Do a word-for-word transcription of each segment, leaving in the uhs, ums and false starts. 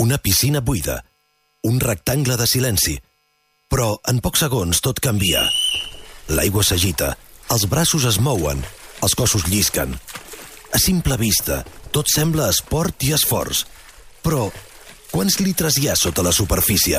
una piscina buida, un rectangle de silenci. Però en pocs segons tot canvia. L'aigua s'agita, els braços es mouen, els cossos llisquen. A simple vista, tot sembla esport i esforç. Però quants litres hi ha sota la superfície?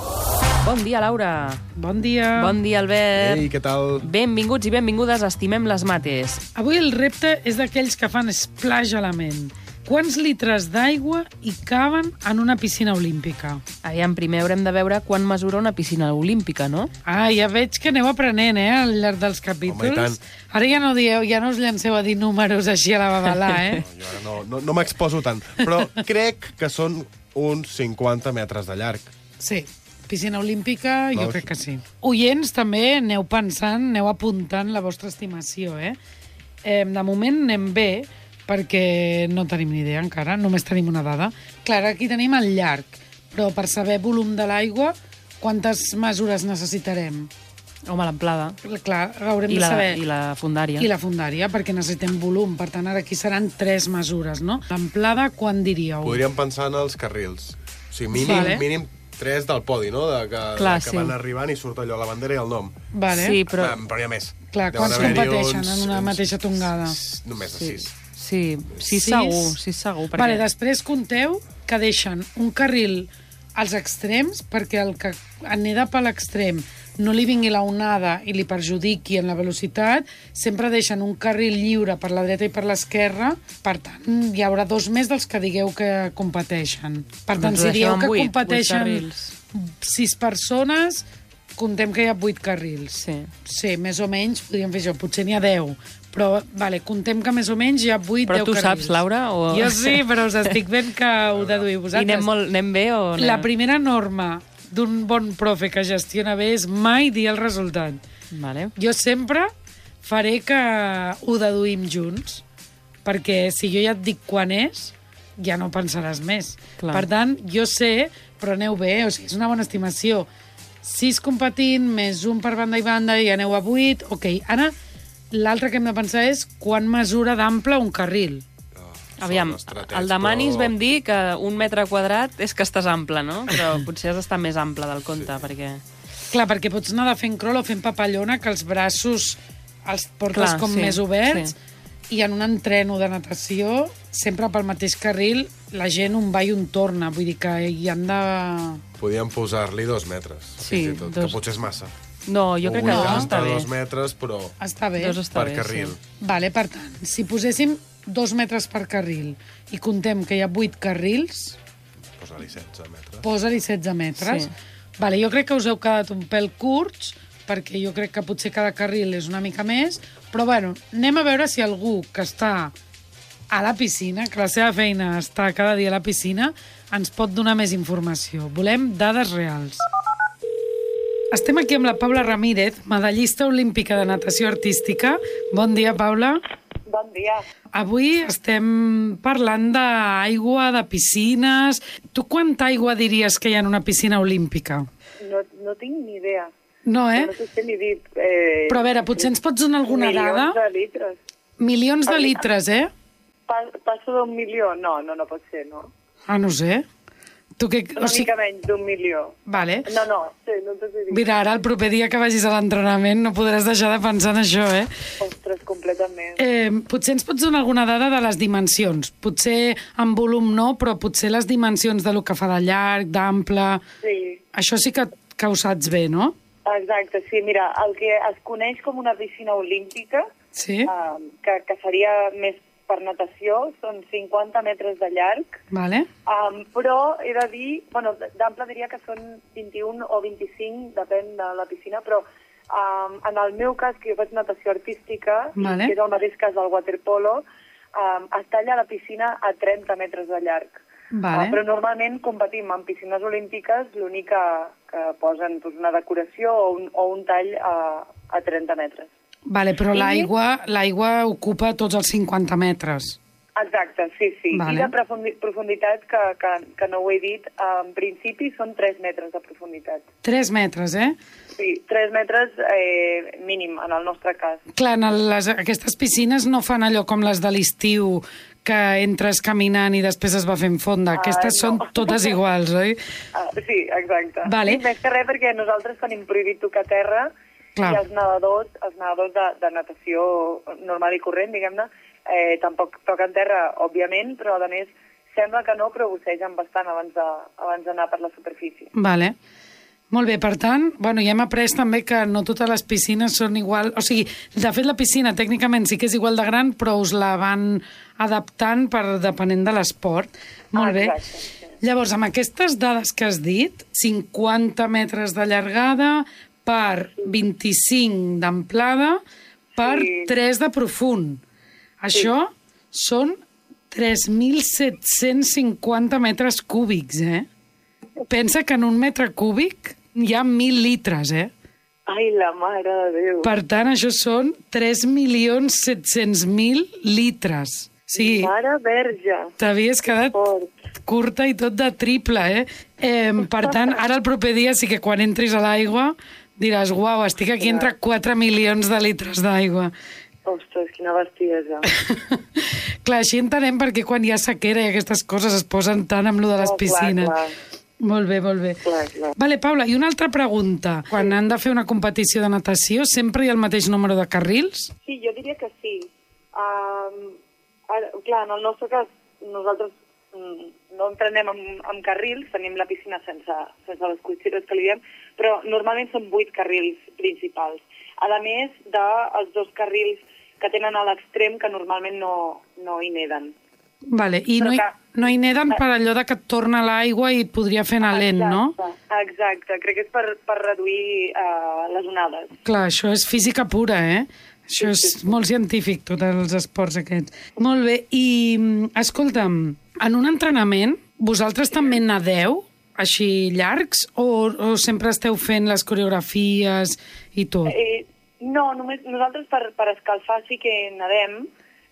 Bon dia, Laura. Bon dia. Bon dia, Albert. Ei, què tal? Benvinguts i benvingudes a Estimem les Mates. Avui el repte és d'aquells que fan splash a la ment. Quants litres d'aigua hi caben en una piscina olímpica? Aviam, primer haurem de veure quan mesura una piscina olímpica, no? Ah, ja veig que aneu aprenent, eh, al llarg dels capítols. Home, i tant. Ara ja no dieu, ja no us llanceu a dir números així a la babalà, eh? No, jo ara no, no, no m'exposo tant, però crec que són uns cinquanta metres de llarg. Sí, piscina olímpica, jo No, crec que sí. Oients, també aneu pensant, aneu apuntant la vostra estimació, eh? eh de moment anem bé, perquè no tenim ni idea encara, només tenim una dada. Clar, aquí tenim el llarg, però per saber volum de l'aigua, quantes mesures necessitarem? Home, l'amplada. Clar, haurem I de la, saber... I la fundària. I la fundària, perquè necessitem volum. Per tant, ara aquí seran tres mesures, no? L'amplada, quan diríeu? Podríem pensar en els carrils. O sigui, mínim, Vale. mínim tres del podi, no? De que, Clar, de que sí. van arribant i surt allò, la bandera i el nom. Vale. Sí, però... Però, però hi ha més. Clar, Deuen quants haver-hi competeixen uns- en una uns- mateixa tongada? Només de Sí. sis. Sí, sí, Sis? segur, sí, segur. Perquè... Vale, després compteu que deixen un carril als extrems perquè el que aneda per l'extrem no li vingui la onada i li perjudiqui en la velocitat, sempre deixen un carril lliure per la dreta i per l'esquerra, per tant, hi haurà dos més dels que digueu que competeixen. Per tant, Doncs si ho deixem dieu en que vuit, vuit competeixen carrils. sis persones, comptem que hi ha vuit carrils. Sí. Sí, més o menys, podríem fer això, potser n'hi ha deu. Però, vale, comptem que més o menys hi ha vuit, Però deu tu carrils. saps, Laura? O... Jo sí, però us estic fent que ho deduïu I vosaltres. anem, molt, anem bé o... anem- La primera norma d'un bon profe que gestiona bé és mai dir el resultat. Vale. Jo sempre faré que ho deduïm junts, perquè si jo ja et dic quan és, ja no pensaràs més. Clar. Per tant, jo sé, però aneu bé, o sigui, és una bona estimació. Sis competint, més un per banda i banda, i aneu a vuit, ok. Ara, l'altre que hem de pensar és quan mesura d'ample un carril. Aviam, al de Manis vam dir que un metre quadrat és que estàs ample, no? Però potser has d'estar més ample del compte, sí. perquè... Clar, perquè pots anar de fent crawl o fent papallona, que els braços els portes Clar, com sí, més oberts, sí. i en un entreno de natació, sempre pel mateix carril, la gent un va i un torna. Vull dir que hi han de... Podríem posar-li dos metres, Sí, fins i tot, dos. que potser és massa. No, jo crec que O dos vuitanta, està bé. dos metres, però Està bé. Dos està per bé, carril. sí. Vale, per tant, si poséssim dos metres per carril i contem que hi ha vuit carrils, Posa-li setze metres. posa-li setze metres. Sí. Vale, jo crec que us heu quedat un pèl curts, perquè jo crec que potser cada carril és una mica més, però bueno, anem a veure si algú que està a la piscina, que la seva feina està cada dia a la piscina, ens pot donar més informació. Volem dades reals. Estem aquí amb la Paula Ramírez, medallista olímpica de natació artística. Bon dia, Paula. Bon dia. Avui estem parlant d'aigua, de piscines. Tu quanta aigua diries que hi ha en una piscina olímpica? No, no tinc ni idea. No, eh? No sé ni dir... Eh, Però a veure, potser ens pots donar alguna milions dada? de litres. Milions de litres, eh? Pa, passo d'un milió? No, no, no pot ser, no. Ah, no sé. Tu què... Una O sigui... mica menys d'un milió. Vale. No, no, sí, no t'ho sé dir. Mira, ara el proper dia que vagis a l'entrenament no podràs deixar de pensar en això, eh? Ostres, completament. eh? Potser ens pots donar alguna dada de les dimensions. Potser en volum no, però potser les dimensions de lo que fa de llarg, d'ample... Sí, Això sí que, que ho saps bé, no? exacte, sí. Mira, el que es coneix com una piscina olímpica, Sí? eh, que, que seria més per natació, són cinquanta metres de llarg, Vale. Um, però he de dir, bueno, d'ample diria que són vint-i-un o vint-i-cinc, depèn de la piscina, però um, en el meu cas, que jo faig natació artística, Vale. que és el mateix cas del waterpolo, um, es talla la piscina a trenta metres de llarg. Vale. Uh, però normalment competim en piscines olímpiques, l'únic que, que posen doncs, una decoració o un, o un tall a, a trenta metres. Vale, però I- l'aigua l'aigua ocupa tots els cinquanta metres. Exacte, sí, sí. Vale. I de profundi profunditat, que, que, que no ho he dit, en principi són tres metres de profunditat. tres metres, eh? Sí, tres metres eh, mínim, en el nostre cas. Clar, en les, aquestes piscines no fan allò com les de l'estiu, que entres caminant i després es va fent fonda. Aquestes Ah, no. són totes iguals, oi? Ah, sí, exacte. Vale. Sí, més que res perquè nosaltres tenim prohibit tocar terra. Clar. I els nedadors, els nedadors de, de natació normal i corrent, diguem-ne, eh, tampoc toquen terra, òbviament, però a més sembla que no, però bussegen bastant abans de, abans d'anar per la superfície. Vale. Molt bé, per tant, bueno, ja hem après també que no totes les piscines són igual... O sigui, de fet, la piscina tècnicament sí que és igual de gran, però us la van adaptant per depenent de l'esport. Molt bé. Exacte, sí. Llavors, amb aquestes dades que has dit, cinquanta metres de llargada per vint-i-cinc d'amplada per Sí. tres de profund. Això són tres mil set-cents cinquanta metres cúbics, eh? Pensa que en un metre cúbic hi ha mil litres, eh? Ai, la mare de Déu. Per tant, això són tres milions set-cents mil litres. Sí, Mare verge. t'havies quedat Fort. curta i tot de triple, eh? eh? Per tant, ara el proper dia sí que quan entris a l'aigua diràs, uau, estic aquí entre quatre milions de litres d'aigua. Ostres, quina bestiesa. Clar, així entenem perquè quan hi ha sequera i aquestes coses es posen tant amb lo de les Oh, clar, piscines. clar. Molt bé, molt bé. Clar, clar. Vale, Paula, i una altra pregunta. Quan han de fer una competició de natació, sempre hi ha el mateix número de carrils? Sí, jo diria que sí. Um, ara, clar, en el nostre cas, nosaltres mm, no entrenem amb, amb carrils, tenim la piscina sense, sense les cuixeres que li diem, però normalment són vuit carrils principals. A més dels dos carrils que tenen a l'extrem, que normalment no, no hi neden. Vale, i Però no hi, que- no hi neden per allò de que et torna l'aigua i et podria fer anar lent, no? Exacte, exacte. Crec que és per, per reduir uh, les onades. Clar, això és física pura, eh? Això és molt científic, tots els esports aquests. Molt bé, i mm, escolta'm, en un entrenament, vosaltres també nadeu, així llargs, o, o sempre esteu fent les coreografies i tot? Eh, no, només nosaltres per, per escalfar sí que nedem,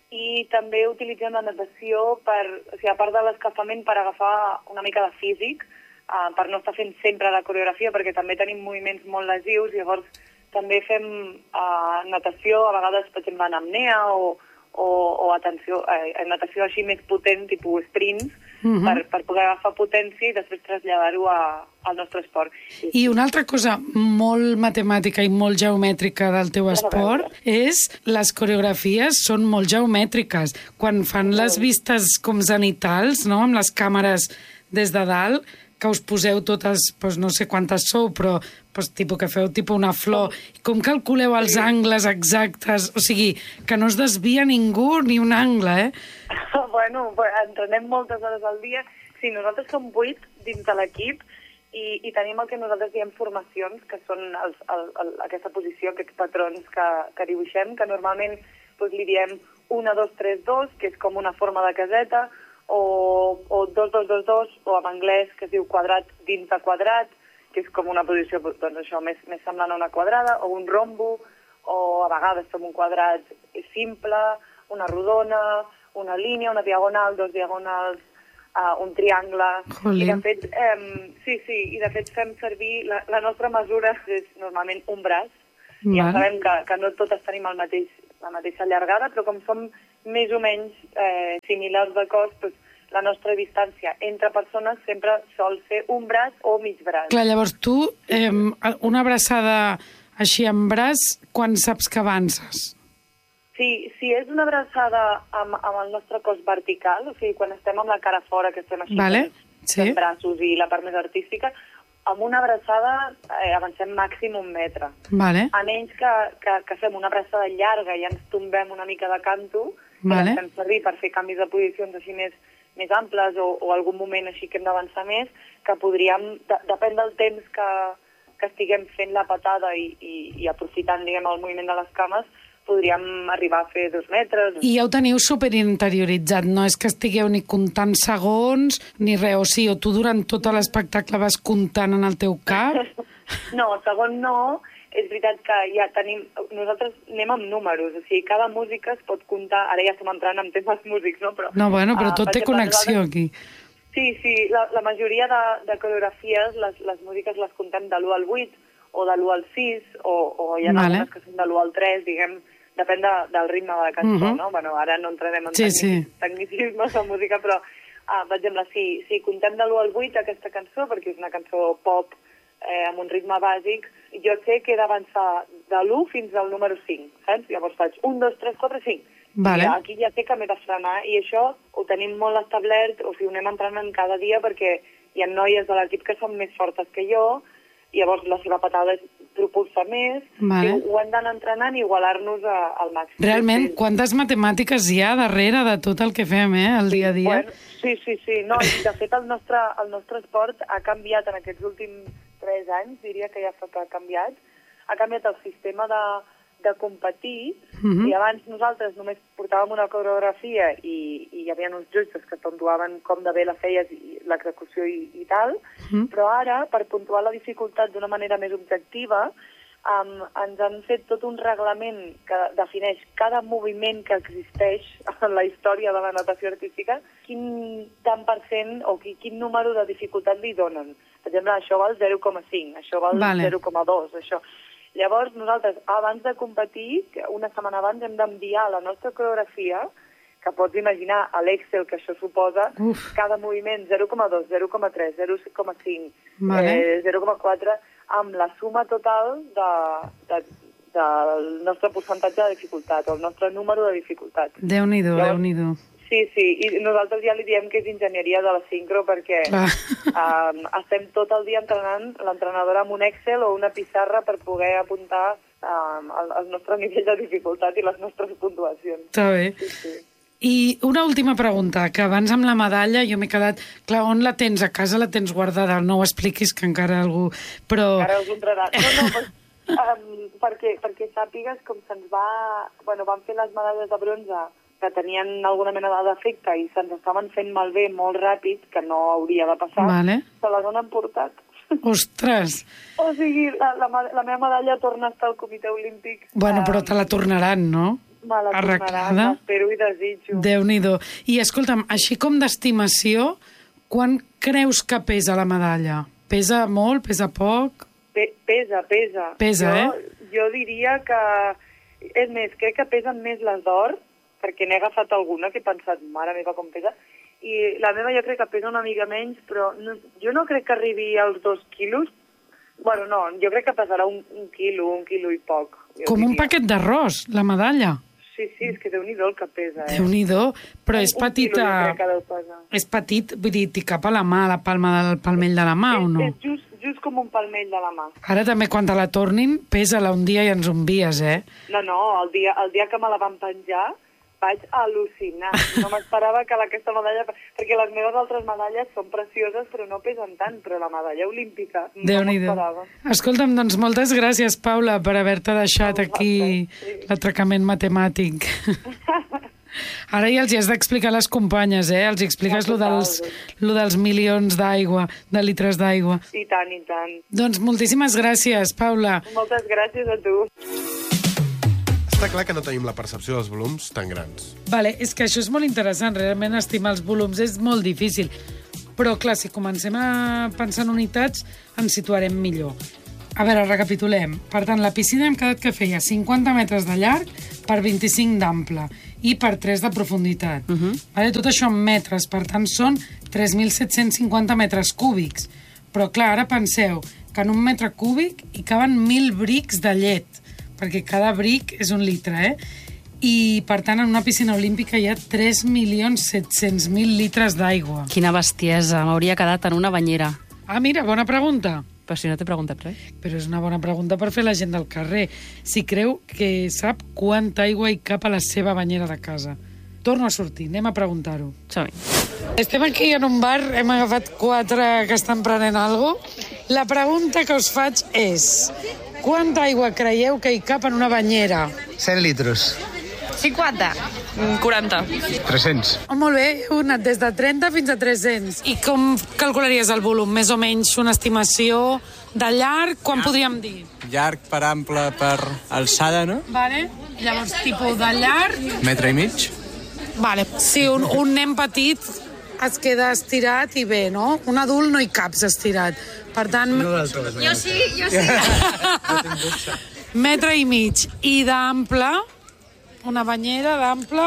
i també utilitzem la natació per, o sigui, a part de l'escalfament, per agafar una mica de físic, uh, per no estar fent sempre la coreografia, perquè també tenim moviments molt lesius, llavors també fem uh, natació, a vegades, per exemple, en apnea o, o, o atenció, eh, natació així més potent, tipus sprints, uh-huh. per, per poder agafar potència i després traslladar-ho a, al nostre esport. I una altra cosa molt matemàtica i molt geomètrica del teu esport és les coreografies són molt geomètriques. Quan fan les vistes com zenitals, no?, amb les càmeres des de dalt, que us poseu totes, doncs no sé quantes sou, però doncs, tipus que feu tipus una flor. Com calculeu els angles exactes? O sigui, que no es desvia ningú ni un angle, eh? Bueno, entrenem moltes hores al dia. Sí, nosaltres som vuit dins de l'equip i, i tenim el que nosaltres diem formacions, que són els, el, el, aquesta posició, aquests patrons que, que dibuixem, que normalment doncs, li diem un, dos, tres, dos, que és com una forma de caseta, o, o dos, dos, dos, dos, o en anglès que es diu quadrat dins de quadrat, que és com una posició doncs això, més, més semblant a una quadrada, o un rombo, o a vegades som un quadrat simple, una rodona, una línia, una diagonal, dos diagonals, uh, un triangle. Jolín. I de fet, eh, sí, sí, i de fet fem servir, la, la nostra mesura és normalment un braç. Val. Ja sabem que, que no totes tenim el mateix, la mateixa llargada, però com som més o menys eh, similars de cos, doncs, la nostra distància entre persones sempre sol ser un braç o mig braç. Clar, llavors tu, eh, una abraçada així amb braç, quan saps que avances? Sí, si és una abraçada amb, amb el nostre cos vertical, o sigui, quan estem amb la cara fora, que estem així Vale, amb sí. els braços i la part més artística, amb una abraçada eh, avancem màxim un metre. Vale. A menys que, que, que fem una abraçada llarga i ens tombem una mica de canto, Vale. que fem servir per fer canvis de posicions així més, més amples o, o algun moment així que hem d'avançar més, que podríem, de, depèn del temps que, que estiguem fent la patada i, i, i aprofitant, diguem, el moviment de les cames, podríem arribar a fer dos metres. I ja ho teniu superinterioritzat, no és que estigueu ni comptant segons ni res, o sigui, o tu durant tot l'espectacle vas comptant en el teu cap? No, segon no, és veritat que ja tenim... Nosaltres anem amb números, o sigui, cada música es pot comptar... Ara ja estem entrant en temes músics, no? Però, No, bueno, però uh, tot té connexió aquí. Sí, sí, la, la majoria de, de coreografies, les, les músiques les contem de l'u al vuit, o de l'u al sis, o, o hi ha Vale. algunes que són de l'u al tres, diguem, depèn de, del ritme de la cançó, Mhm. no? Bueno, ara no entrarem en Sí, tecnic, sí. tecnicismes de música, però, uh, per exemple, si, si contem de l'u al vuit aquesta cançó, perquè és una cançó pop eh, amb un ritme bàsic, jo sé que he d'avançar de l'u fins al número cinc, saps? Llavors faig un, dos, tres, quatre, cinc. Vale. I aquí ja sé que m'he de frenar, i això ho tenim molt establert, o sigui, ho anem entrenant cada dia, perquè hi ha noies de l'equip que són més fortes que jo, i llavors la seva patada és propulsa més, Vale. i ho hem d'anar entrenant i igualar-nos a, al màxim. Realment, Sí, sí. quantes matemàtiques hi ha darrere de tot el que fem, eh, el dia a dia? Bueno, sí, sí, sí. No, i de fet el nostre, el nostre esport ha canviat en aquests últims tres anys, diria que ja fa que ha canviat. Ha canviat el sistema de, de competir, Mhm. i abans nosaltres només portàvem una coreografia i, i hi havia uns jutges que puntuaven com de bé la feies i l'execució i, i tal, Mhm. però ara, per puntuar la dificultat d'una manera més objectiva, Um, ens han fet tot un reglament que defineix cada moviment que existeix en la història de la natació artística, quin tant per cent o qui, quin número de dificultat li donen. Per exemple, això val zero coma cinc, això val Vale. zero coma dos, això. Llavors, nosaltres, abans de competir, una setmana abans hem d'enviar la nostra coreografia, que pots imaginar a l'Excel que això suposa, Uf. cada moviment zero coma dos, zero coma tres, zero coma cinc, Vale. eh, zero coma quatre, amb la suma total de, de, del nostre percentatge de dificultat, o el nostre número de dificultat. Déu-n'hi-do, Llavors- Déu-n'hi-do. Sí, sí, i nosaltres ja li diem que és enginyeria de la sincro perquè Clar. um, estem tot el dia entrenant l'entrenadora amb un Excel o una pissarra per poder apuntar um, el, el nostre nivell de dificultat i les nostres puntuacions. Està bé. Sí, sí. I una última pregunta, que abans amb la medalla jo m'he quedat... Clar, on la tens? A casa la tens guardada? No ho expliquis, que encara algú... Però... Ara us entrarà. No, no, pues, um, perquè, perquè sàpigues com se'ns va... Bueno, van fer les medalles de bronze que tenien alguna mena de defecte i se'ns estaven fent malbé molt ràpid, que no hauria de passar, Vale. se les han emportat. Ostres! O sigui, la, la, la meva medalla torna a estar al Comitè Olímpic. Bueno, però Um, te la tornaran, no? Me la arreglada. tornaran, espero i desitjo. Déu-n'hi-do. I escolta'm, així com d'estimació, quan creus que pesa la medalla? Pesa molt? Pesa poc? Pe pesa, pesa. Pesa, jo, eh? Jo diria que... És més, crec que pesen més les d'or, perquè n'he agafat alguna que he pensat, mare meva, com pesa, i la meva jo crec que pesa una mica menys, però no, jo no crec que arribi als dos quilos. Bueno, no, jo crec que pesarà un, un quilo, un quilo i poc. jo Com un diria. paquet d'arròs, la medalla. Sí, sí, és que Déu-n'hi-do el que pesa, eh? Déu-n'hi-do, però és Un- un quilo petita... jo crec que deu pesar. És petit, vull dir, t'hi cap a la mà, a la palma del palmell de la mà, o és, no? és just, just com un palmell de la mà. Ara també, quan te la tornin, pesa-la un dia i ens ho envies, eh? No, no, el dia, el dia que me la van penjar vaig al·lucinar. No m'esperava que aquesta medalla... Perquè les meves altres medalles són precioses, però no pesen tant. Però la medalla olímpica no Déu-n'hi-do. m'esperava. Escolta'm, doncs moltes gràcies, Paula, per haver-te deixat A aquí vosaltres, sí. l'atracament matemàtic. Ara ja els hi has d'explicar a les companyes, eh? Els hi expliques Ja, lo dels, total. lo dels milions d'aigua, de litres d'aigua. I tant, i tant. Doncs moltíssimes gràcies, Paula. Moltes gràcies a tu. Està clar que no tenim la percepció dels volums tan grans. Vale, és que això és molt interessant, realment estimar els volums és molt difícil. Però, clar, si comencem a pensar en unitats, ens situarem millor. A veure, recapitulem. Per tant, la piscina hem quedat que feia cinquanta metres de llarg per vint-i-cinc d'ample i per tres de profunditat. Uh -huh. vale? Tot això en metres, per tant, són tres mil set-cents cinquanta metres cúbics. Però, clar, ara penseu que en un metre cúbic hi caben mil brics de llet, perquè cada bric és un litre, eh? I, per tant, en una piscina olímpica hi ha tres milions set-cents mil litres d'aigua. Quina bestiesa, m'hauria quedat en una banyera. Ah, mira, bona pregunta. Però si no t'he preguntat res. Però és una bona pregunta per fer la gent del carrer. Si creu que sap quanta aigua hi cap a la seva banyera de casa. Torno a sortir, anem a preguntar-ho. Som-hi. Estem aquí en un bar, hem agafat quatre que estan prenent alguna cosa. La pregunta que us faig és: quanta aigua creieu que hi cap en una banyera? cent litros. cinquanta. quaranta. tres-cents. Oh, molt bé, heu anat des de trenta fins a tres-cents. I com calcularies el volum? Més o menys una estimació de llarg? Quan podríem dir? Llarg per ample per alçada, no? Vale. Llavors, tipus de llarg... Metre i mig. Vale. Si un, un nen petit es queda estirat i bé, no? Un adult no hi caps estirat. Per tant... No del tot. Jo sí, jo sí. metre i mig. I d'ample, una banyera d'ample...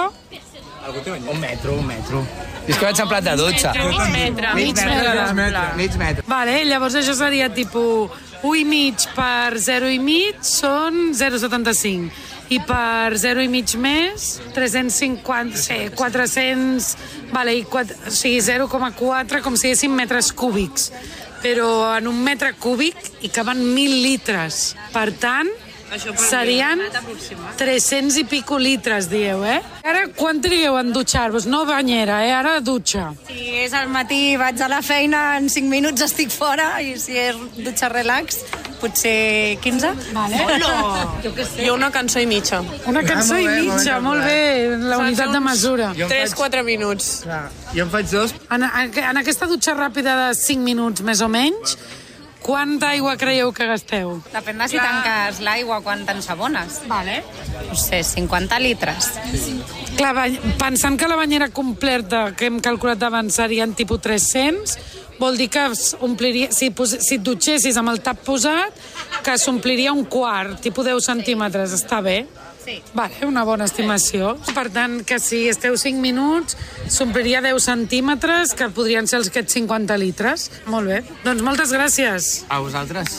Un metro, un metro. És que vaig en plat de dutxa. Mig metre. Mig metre d'ample. Mig metre. Vale, llavors això seria tipus u i mig per zero i mig són zero coma setanta-cinc. I per zero i mig més, tres-cents cinquanta, sí, quatre-cents, vale, i quatre, o sigui, zero coma quatre, com si diguéssim metres cúbics. Però en un metre cúbic hi caben mil litres. Per tant, serien tres-cents i pico litres, dieu, eh? Ara, quan trigueu en dutxar-vos? No banyera, eh? Ara dutxa. Si és al matí, vaig a la feina, en cinc minuts estic fora, i si és dutxa relax, potser quinze. Vale. Jo, jo una cançó i mitja. Una cançó i mitja, molt bé, la unitat de mesura. tres quatre minuts. Clar, jo en faig dos. En, en aquesta dutxa ràpida de cinc minuts, més o menys, quanta aigua creieu que gasteu? Depèn de si tanques l'aigua quan t'ensabones. Vale. No sé, cinquanta litres. Clar, pensant que la banyera completa que hem calculat abans serien tipus tres-cents, vol dir que ompliria, si, si et dutxessis amb el tap posat, que s'ompliria un quart, tipus deu centímetres. Està bé? Sí. Vale, una bona estimació. Per tant, que si esteu cinc minuts, s'ompliria deu centímetres, que podrien ser els aquests cinquanta litres. Molt bé. Doncs moltes gràcies. A vosaltres.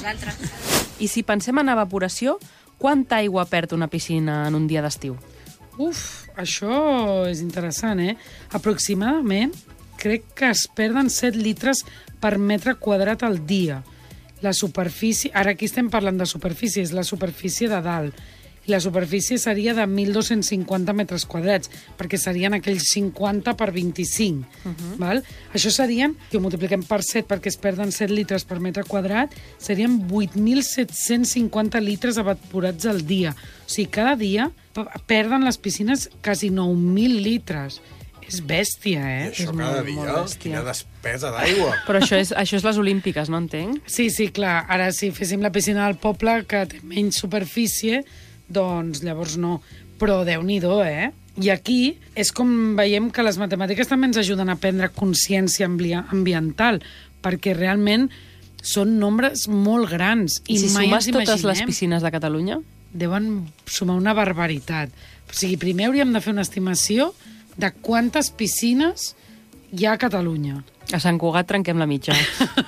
I si pensem en evaporació, quanta aigua perd una piscina en un dia d'estiu? Uf, això és interessant, eh? Aproximadament, crec que es perden set litres per metre quadrat al dia. La superfície... Ara aquí estem parlant de superfície, és la superfície de dalt. I la superfície seria de mil dos-cents cinquanta metres quadrats, perquè serien aquells cinquanta per vint-i-cinc. Uh-huh. Val? Això serien, si ho multipliquem per set perquè es perden set litres per metre quadrat, serien vuit mil set-cents cinquanta litres evaporats al dia. O sigui, cada dia perden les piscines quasi nou mil litres. És bèstia, eh? I això és cada molt, dia? molt Quina despesa d'aigua. Però això és, això és les olímpiques, no entenc? Sí, sí, clar. Ara, si féssim la piscina del poble, que té menys superfície, doncs llavors no. Però Déu-n'hi-do, eh? I aquí és com veiem que les matemàtiques també ens ajuden a prendre consciència ambiental, perquè realment són nombres molt grans. I, I si mai sumes totes imaginem, les piscines de Catalunya? Deuen sumar una barbaritat. O sigui, primer hauríem de fer una estimació de quantes piscines hi ha a Catalunya. A Sant Cugat trenquem la mitja.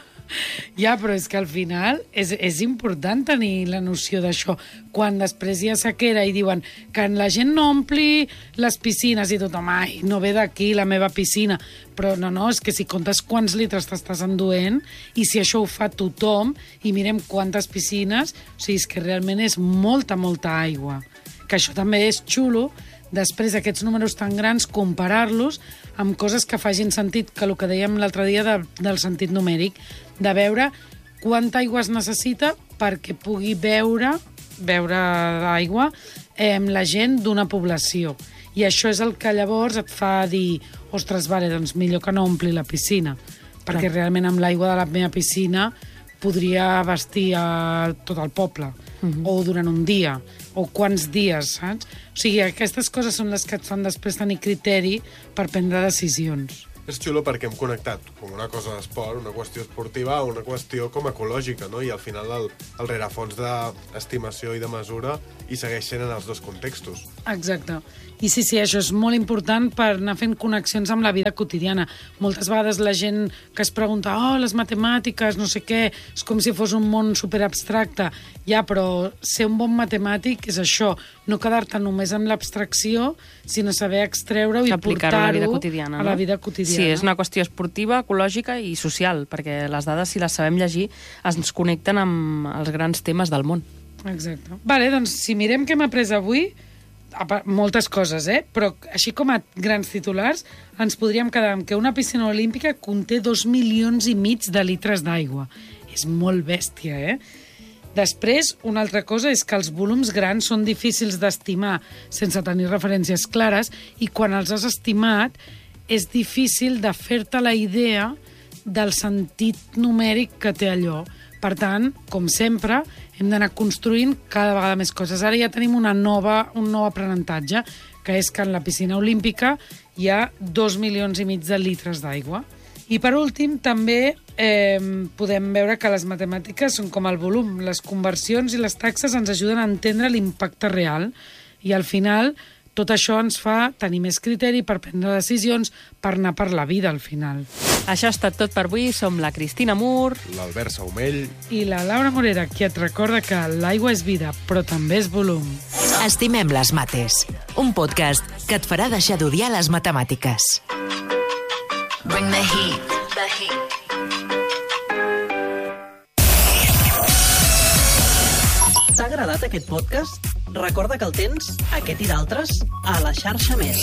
Ja, però és que al final és, és important tenir la noció d'això. Quan després hi ha sequera i diuen que la gent no ompli les piscines i tothom, ai, no ve d'aquí la meva piscina. Però no, no, és que si comptes quants litres t'estàs enduent i si això ho fa tothom i mirem quantes piscines, o sigui, és que realment és molta, molta aigua. Que això també és xulo, després aquests números tan grans, comparar-los amb coses que facin sentit, que el que dèiem l'altre dia de, del sentit numèric, de veure quanta aigua es necessita perquè pugui beure, beure d'aigua eh, la gent d'una població. I això és el que llavors et fa dir, ostres, vale, doncs millor que no ompli la piscina, perquè realment amb l'aigua de la meva piscina podria vestir a tot el poble, uh-huh. o durant un dia, o quants dies, saps? O sigui, aquestes coses són les que et fan després tenir criteri per prendre decisions. És xulo perquè hem connectat com una cosa d'esport, una qüestió esportiva, a una qüestió com ecològica, no? I al final el, el rerefons d'estimació i de mesura hi segueix sent en els dos contextos. Exacte. I sí, sí, això és molt important per anar fent connexions amb la vida quotidiana. Moltes vegades la gent que es pregunta, oh, les matemàtiques, no sé què, és com si fos un món superabstracte. Ja, però ser un bon matemàtic és això, no quedar-te només amb l'abstracció, sinó saber extreure-ho i portar-ho a la vida quotidiana. A la vida quotidiana. Sí, és una qüestió esportiva, ecològica i social, perquè les dades, si les sabem llegir, ens connecten amb els grans temes del món. Exacte. Vale, doncs, si mirem què hem après avui, moltes coses, eh? Però així com a grans titulars ens podríem quedar amb que una piscina olímpica conté dos milions i mig de litres d'aigua. És molt bèstia, eh? Després, una altra cosa és que els volums grans són difícils d'estimar sense tenir referències clares i quan els has estimat és difícil de fer-te la idea del sentit numèric que té allò. Per tant, com sempre, hem d'anar construint cada vegada més coses. Ara ja tenim una nova, un nou aprenentatge, que és que en la piscina olímpica hi ha dos milions i mig de litres d'aigua. I per últim, també eh, podem veure que les matemàtiques són com el volum. Les conversions i les taxes ens ajuden a entendre l'impacte real i al final tot això ens fa tenir més criteri per prendre decisions, per anar per la vida al final. Això ha estat tot per avui. Som la Cristina Mur, l'Albert Saumell i la Laura Morera, qui et recorda que l'aigua és vida, però també és volum. Estimem les mates, un podcast que et farà deixar d'odiar les matemàtiques. Bring the heat, the heat. T'ha agradat aquest podcast? Recorda que el tens, aquest i d'altres, a la xarxa Més.